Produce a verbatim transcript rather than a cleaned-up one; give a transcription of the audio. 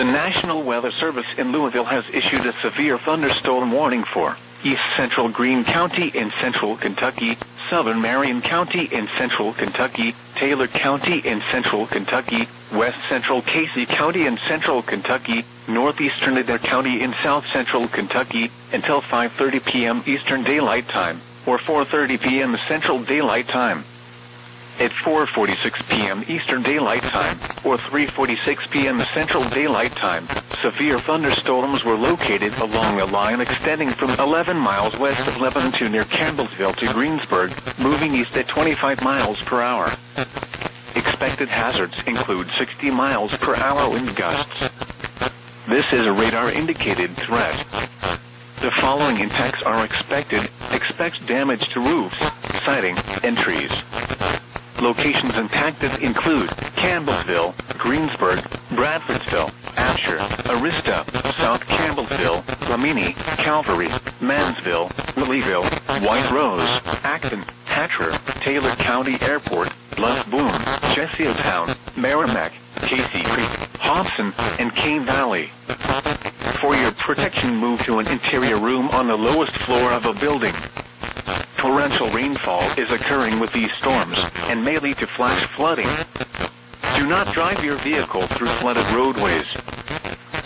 National Weather Service in Louisville has issued a severe thunderstorm warning for East Central Greene County in central Kentucky, Southern Marion County in central Kentucky, Taylor County in central Kentucky, West Central Casey County in central Kentucky, Northeastern Adair County in south central Kentucky until five thirty p.m. Eastern Daylight Time or four thirty p.m. Central Daylight Time. At four forty-six p.m. Eastern Daylight Time, or three forty-six p.m. Central Daylight Time, severe thunderstorms were located along a line extending from eleven miles west of Lebanon to near Campbellsville to Greensburg, moving east at twenty-five miles per hour. Expected hazards include sixty miles per hour wind gusts. This is a radar-indicated threat. The following impacts are expected. Expect damage to roofs, siding, and trees. Locations impacted include Campbellsville, Greensburg, Bradfordsville, Asher, Arista, South Campbellsville, Lamini, Calvary, Mansville, Louisville, White Rose, Acton, Hatcher, Taylor County Airport, Bluff Boone, Chestertown, Merrimack, Casey Creek, Hobson, and Cane Valley. For your protection, move to an interior room on the lowest floor of a building. Torrential rainfall is occurring with these storms and may lead to flash flooding. Do not drive your vehicle through flooded roadways.